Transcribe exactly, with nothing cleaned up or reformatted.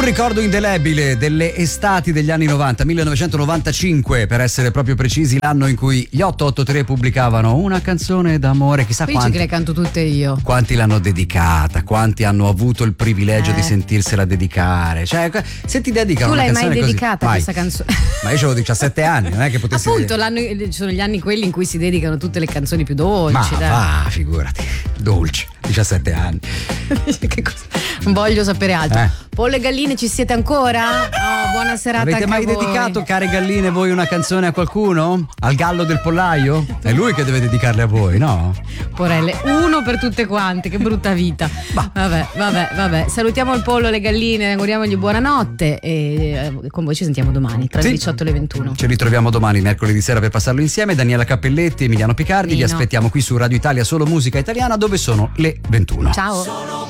ricordo indelebile delle estati degli anni novanta, millenovecentonovantacinque per essere proprio precisi, l'anno in cui gli otto otto tre pubblicavano una canzone d'amore, chissà Qui quanti che le canto tutte io. Quanti l'hanno dedicata, quanti hanno avuto il privilegio Eh. di sentirsela dedicare. Cioè, se ti dedicano Tu una l'hai mai canzone così, dedicata mai. questa canzone? Ma io avevo diciassette anni, non è che potessi Appunto, l'anno, sono gli anni quelli in cui si dedicano tutte le canzoni più dolci. Ma dai. va, figurati, dolce, diciassette anni. Che cosa? Non voglio sapere altro. Eh. Pollo e galline, ci siete ancora? Oh, buona serata. Avete anche mai a voi. dedicato, care galline, voi una canzone a qualcuno? Al gallo del pollaio? È lui che deve dedicarle a voi, no? Porelle, uno per tutte quante, che brutta vita. Bah. Vabbè, vabbè, vabbè. Salutiamo il pollo e le galline, auguriamogli buonanotte e eh, con voi ci sentiamo domani tra Sì. le diciotto e le ventuno. Ci ritroviamo domani, mercoledì sera, per passarlo insieme. Daniela Cappelletti, Emiliano Picardi, vi Nino. aspettiamo qui su Radio Italia, solo musica italiana, dove sono le ventuno. Ciao.